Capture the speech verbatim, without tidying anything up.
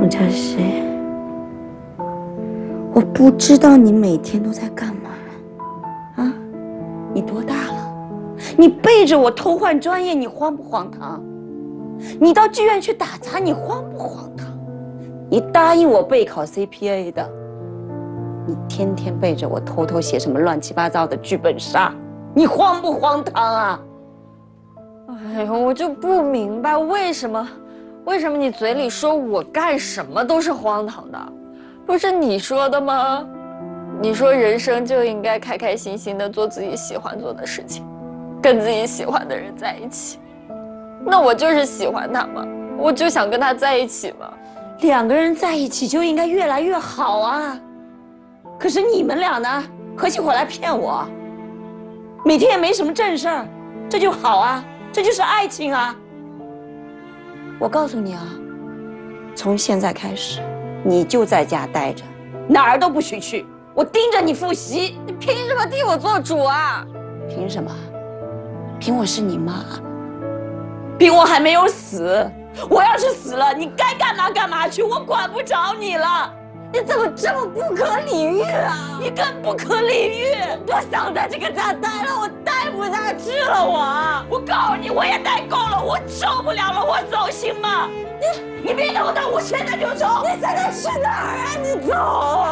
洪佳熙，我不知道你每天都在干嘛啊？你多大了？你背着我偷换专业，你荒不荒唐？你到剧院去打杂，你荒不荒唐？你答应我备考 C P A 的，你天天背着我偷偷写什么乱七八糟的剧本杀，你荒不荒唐啊？ 哎呦，我就不明白为什么，为什么你嘴里说我干什么都是荒唐的，不是你说的吗？你说人生就应该开开心心的做自己喜欢做的事情，跟自己喜欢的人在一起。那我就是喜欢他嘛，我就想跟他在一起嘛。 两个人在一起就应该越来越好啊！可是你们俩呢，合起伙来骗我，每天也没什么正事儿，这就好啊，这就是爱情啊！我告诉你啊，从现在开始，你就在家待着，哪儿都不许去，我盯着你复习。 你凭什么替我做主啊？ 凭什么？凭我是你妈，凭我还没有死。我要是死了，你该干嘛干嘛去，我管不着你了。 你怎么这么不可理喻啊？ 你更不可理喻！ 不想在这个家待了，我待不下去了，我。 我告诉你，我也待够了，我受不了了，我走行吗？你你别等我，我现在就走。 你现在去哪儿啊？你走。